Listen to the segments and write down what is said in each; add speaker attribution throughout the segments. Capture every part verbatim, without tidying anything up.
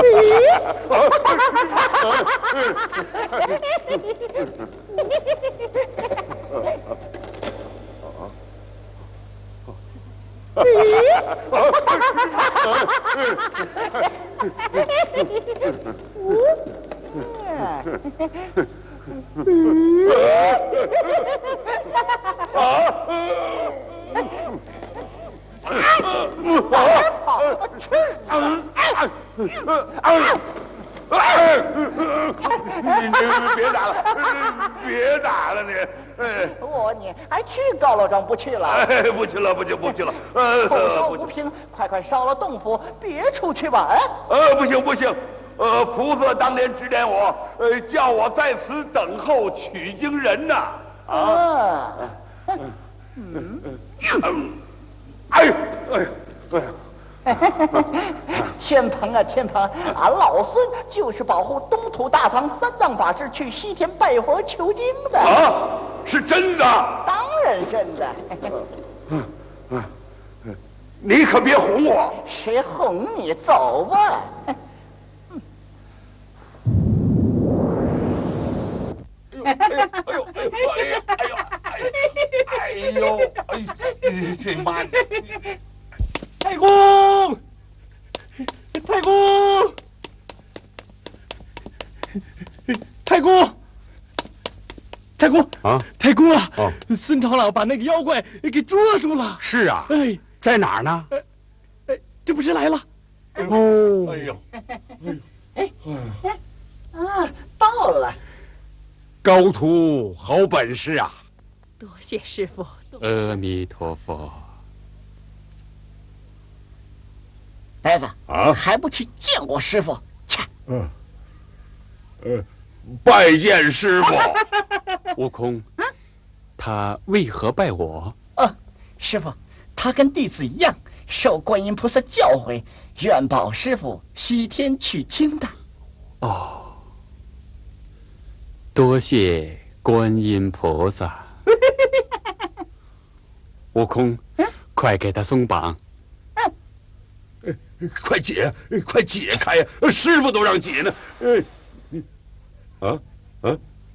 Speaker 1: 你你别打了，别打了你！哎，
Speaker 2: 我你还去高老庄不去了？
Speaker 1: 哎，不去了，不去，不去了。呃，
Speaker 2: 口说无凭，快快烧了洞府，别出去玩。
Speaker 1: 呃，不行不行，呃，菩萨当年指点我，呃，叫我在此等候取经人呐。啊，嗯，哎哎哎。
Speaker 2: 天蓬啊天蓬，俺老孙就是保护东土大唐三藏法师去西天拜佛求经的
Speaker 1: 啊，是真的？
Speaker 2: 当然真的。
Speaker 1: 嗯嗯，你可别哄我。
Speaker 2: 谁哄你？走吧。
Speaker 1: 哎呦哎呦哎呦哎呦哎呦哎呦哎这妈！
Speaker 3: 太公，太公，太公，太公
Speaker 4: 啊！
Speaker 3: 太公啊！
Speaker 4: 哦，
Speaker 3: 孙长老把那个妖怪给捉住了。
Speaker 4: 是啊，
Speaker 3: 哎，
Speaker 4: 在哪儿呢？
Speaker 3: 哎，这不是来了？
Speaker 4: 哦，
Speaker 1: 哎呦，
Speaker 2: 哎哎啊，到了！
Speaker 4: 高徒好本事啊！
Speaker 5: 多谢师傅。
Speaker 3: 阿弥陀佛。
Speaker 2: 呆子
Speaker 1: 啊，
Speaker 2: 还不去见过师傅？切！
Speaker 1: 嗯，呃，拜见师傅。
Speaker 3: 悟空，他为何拜我？
Speaker 2: 哦，师傅，他跟弟子一样，受观音菩萨教诲，愿保师傅西天取经的。
Speaker 3: 哦，多谢观音菩萨。悟空，快给他松绑。
Speaker 1: 快解，快解开呀！师傅都让解呢。哎，啊啊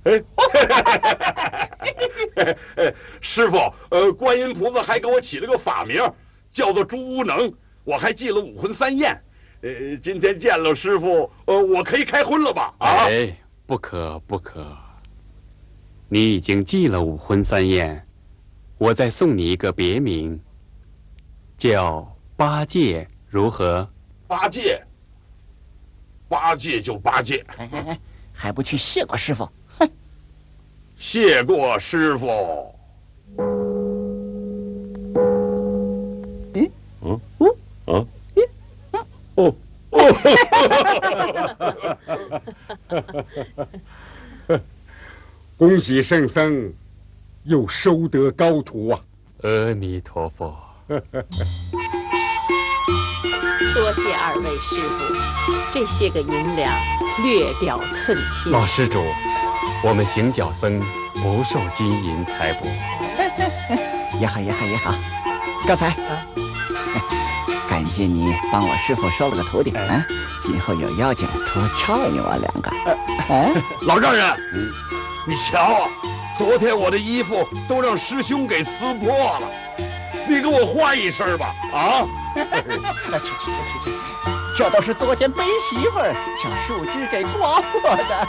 Speaker 1: 哎！师傅，呃，观音菩萨还给我起了个法名，叫做朱无能，我还记了武魂三验。呃，今天见了师傅，呃，我可以开荤了吧？啊！
Speaker 3: 哎，不可不可！你已经记了武魂三验，我再送你一个别名，叫八戒。如何？
Speaker 1: 八戒，八戒就八戒，
Speaker 2: 哎哎哎，还不去谢过师傅？
Speaker 1: 哼！谢过师傅。
Speaker 2: 嗯
Speaker 1: 嗯嗯啊哦
Speaker 4: 哦！恭喜圣僧，又收得高徒啊！
Speaker 3: 阿弥陀佛。
Speaker 5: 多谢二位师傅，这些个银两略表寸心。
Speaker 3: 老施主，我们行脚僧不受金银财帛。
Speaker 2: 也好也好也好，高才，啊、感谢你帮我师傅收了个徒弟啊！今后有要紧多照应我两个。
Speaker 1: 啊，老丈人，嗯、你瞧啊，昨天我的衣服都让师兄给撕破了，你给我换一身吧，啊！
Speaker 2: 去去去去去，这都是昨天背媳妇儿将树枝给刮破的。